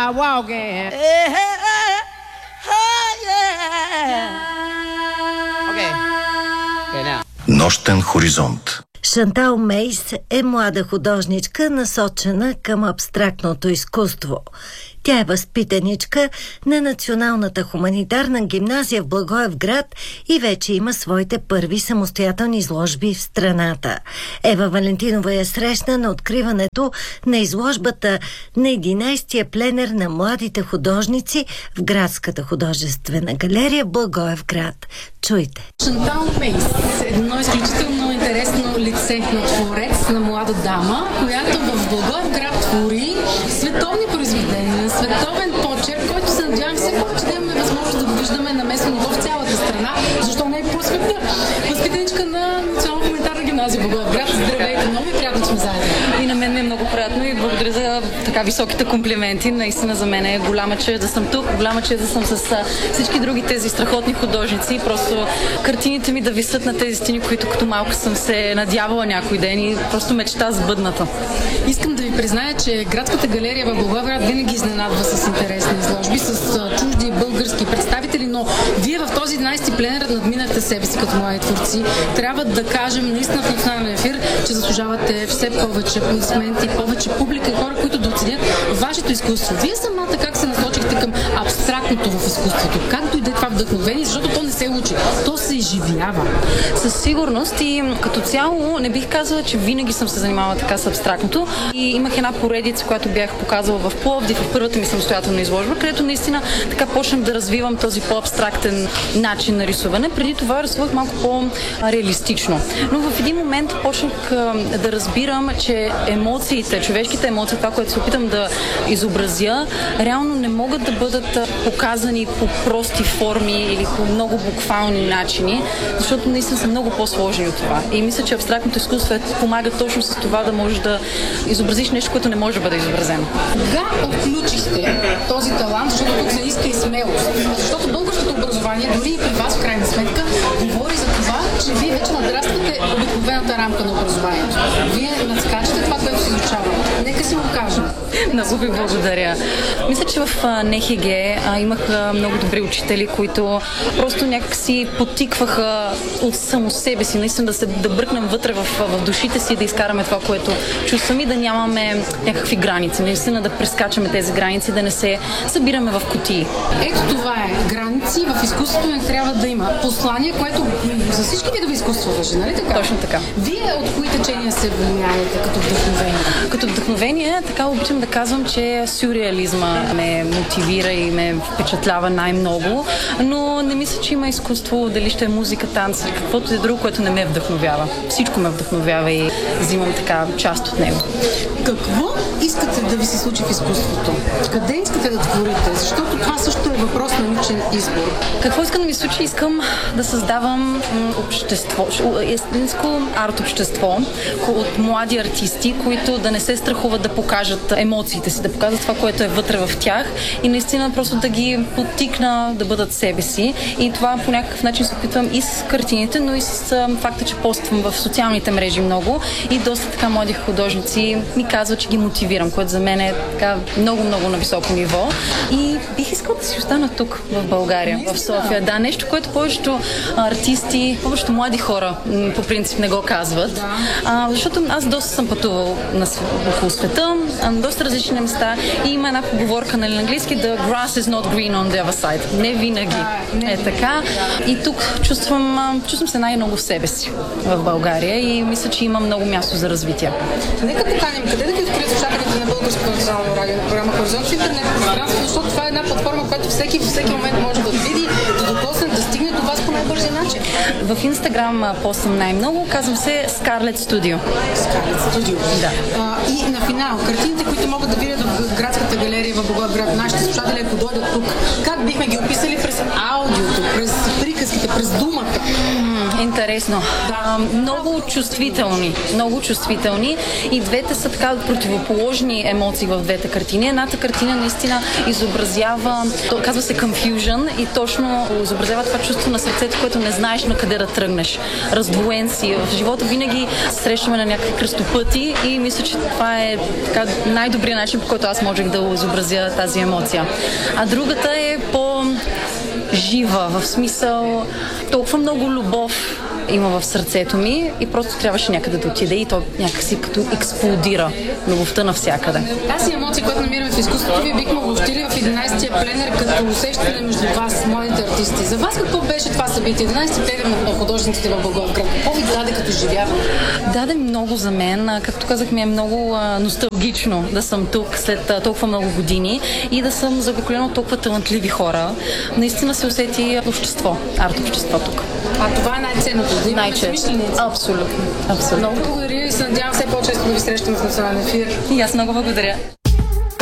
start walking. Okay. Okay, now. Нощен хоризонт. Шантал Мейс е млада художничка, насочена към абстрактното изкуство. Тя е възпитаничка на Националната хуманитарна гимназия в Благоевград и вече има своите първи самостоятелни изложби в страната. Ева Валентинова я срещна на откриването на изложбата на 11-тия пленер на младите художници в Градската художествена галерия в Благоевград. Чуйте. Шантал Мейс е едно изключително интересно лице на творец, на млада дама, която в Благоевград твори световни произведения, световен почерк, който се надявам все повече да имаме възможност да го виждаме на местно ниво в цялата страна. Защо не е по света? Възпитаничка на Национална хуманитарна гимназия в Благоевград. Здравейте, много е приятно, че сме заедно. И на мен ми е много приятно и благодаря за така високите комплименти. Наистина за мен е голяма чест да съм тук, голяма чест да съм с всички други тези страхотни художници. Просто картините ми да висят на тези стени, които като малко съм се надявала някой ден и просто мечта сбъдната. Искам да ви призная, че Градската галерия в Благоевград винаги изненадва с интересни изложби, с чужди и български представители, но вие в този 11-ти пленер надминахте себе си като млади творци. Трябва да кажем наистина в национален ефир, че заслужавате все повече аплодисменти, повече публика и хора, които да оценят вашето изкуство. Вие самата как се насочихте към абстрактното в изкуството? Как дойде това вдъхновение? Защото то не се учи, то се изживява. Със сигурност и като цяло не бих казала, че винаги съм се занимавала така с абстрактното. И имах една поредица, която бях показала в Пловдив, в първата ми самостоятелна изложба, където наистина така почнах да развивам този по-абстрактен начин на рисуване. Преди това рисувах малко по-реалистично. Но в един момент почнах да разбирам, че емоциите, човешките емоции, това, което се опитам да изобразя, реално не могат да бъдат показани по прости форми или по много буквални начини, защото наистина са много по-сложни от това. И мисля, че абстрактното изкуство помага точно с това да можеш да изобразиш нещо, което не може да бъде изобразено. Кога отключихте този талант, защото тук се иска и смелост? Защото българското образование, дори и при вас в крайна сметка, говори за това, че вие вече надраствате обикновената рамка на образованието. Вие надскачате това, което се изучава. Нека си го кажем. Много ви благодаря. Мисля, че в НХГ имах много добри учители, които просто някак си потикваха от само себе си, наистина да бръкнем вътре в душите си, да изкараме това, което чувстваме и да нямаме някакви граници, наистина да прескачаме тези граници, да не се събираме в кутии. Ето това е. Граници в изкуството не трябва да има. Послание, което за всички видове изкуство важи, нали така? Точно така. Вие от кои течения се влияете като вдъхновение? Като вдъхновение, така обичам да казвам, че сюрреализма ме мотивира и ме впечатлява най-много, но не мисля, че има изкуство, дали ще е музика, танц или каквото е друго, което не ме вдъхновява. Всичко ме вдъхновява и взимам така част от него. Какво искате да ви се случи в изкуството? Къде искате да творите? Защото това също е въпрос на личен избор. Какво искам да ми случи? Искам да създавам общество, истинско арт-общество от млади артисти, които да не се страхуват да покажат емоциите си, да показват това, което е вътре в тях и наистина просто да ги подтикна да бъдат себе си. И това по някакъв начин се опитвам и с картините, но и с факта, че поствам в социалните мрежи много и доста така млади художници ми казват, че ги мотивирам, което за мен е така много на високо ниво. И бих искала да си остана тук в България, в София. Да, нещо, което повечето артисти, повечето млади хора по принцип не го казват. Защото аз доста съм пътувал около света, на доста различни места и има една поговорка на английски The grass is not green on the other side. Не винаги е така. И тук чувствам се най-много в себе си в България и мисля, че има много място за развитие. Нека поканим къде да ги открият слушателите на Българското национално радио на програма Хоризонт в интернет пространство, защото това е една платформа, която всеки момент може да види, да докосне, да стигне до вас по най-бързия начин. В Инстаграм постам най-много, казвам се Scarlet Studio. Scarlet Studio. Да. И на финал, картините, които могат да видят в Градската галерия в Благоевград, нашите слушатели, ако дойдат тук, как бихме ги описали през аудиото, през приказките, през думата? интересно. Много чувствителни. Много чувствителни. И двете са така противоположни емоции в двете картини. Едната картина наистина изобразява, казва се confusion и точно изобразява това чувство на сърцето, което не знаеш на къде да тръгнеш. Раздвоен си. В живота винаги срещаме на някакви кръстопъти и мисля, че това е така най-добрият начин, по който аз можех да изобразя тази емоция. А другата е по-жива, в смисъл толкова много любов има в сърцето ми и просто трябваше някъде да отиде и то някакси като експлодира любовта навсякъде. Тази емоция, която намираме в изкуството, вие бихме обобщили в 11-тия пленер като усещане между вас, младите артисти. За вас какво беше това събитие? 11-ти пленер на художниците в Благоевград. Какво ви даде като изживяване? Даде много за мен. Както казах, ми е много носталгично да съм тук след толкова много години и да съм заобиколена от толкова талантливи хора. Наистина се усети общество, арт-общество тук. А това е най-ценното. Да имаме смишленици. Абсолютно. Много благодаря и се надявам все по-често да ви срещаме в национален ефир. И аз много благодаря.